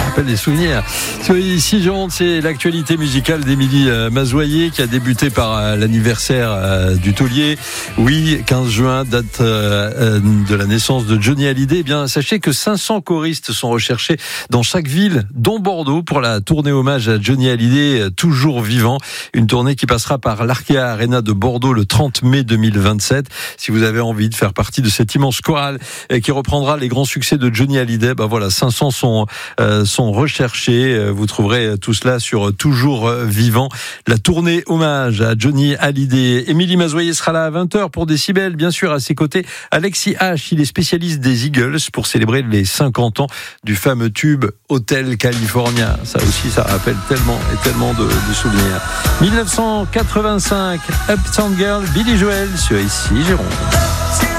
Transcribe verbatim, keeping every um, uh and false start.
rappelle des souvenirs. Ici, Gironde, c'est l'actualité musicale d'Émilie Mazoyer qui a débuté par l'anniversaire du taulier. Oui, quinze juin, date de la naissance de Johnny Hallyday. Eh bien, sachez que cinq cents choristes sont recherchés dans chaque ville, dont Bordeaux, pour la tournée hommage à Johnny Hallyday, toujours vivant. Une tournée qui passera par l'Arkea Arena de Bordeaux le trente mai deux mille vingt-sept. Si vous avez envie de faire partie de cette immense chorale qui reprendra les grands succès de Johnny Hallyday, ben voilà, cinq cents sont euh, sont recherchés. Vous trouverez tout cela sur Toujours Vivant. La tournée hommage à Johnny Hallyday. Émilie Mazoyer sera là à vingt heures pour Décibel. Bien sûr, à ses côtés, Alexis H. Il est spécialiste des Eagles pour célébrer les cinquante ans du fameux tube Hotel California. Ça aussi, ça rappelle tellement et tellement de, de souvenirs. dix-neuf cent quatre-vingt-cinq, Uptown Girl, Billy Joel sur Ici Gironde.